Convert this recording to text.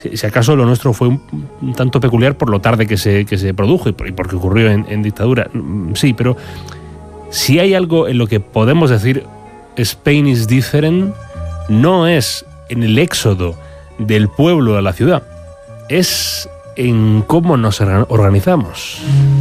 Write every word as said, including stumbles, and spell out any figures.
Si acaso lo nuestro fue un, un tanto peculiar por lo tarde que se, que se produjo y, por, y porque ocurrió en, en dictadura. Sí, pero si hay algo en lo que podemos decir Spain is different, no es en el éxodo del pueblo a la ciudad, es en cómo nos organizamos.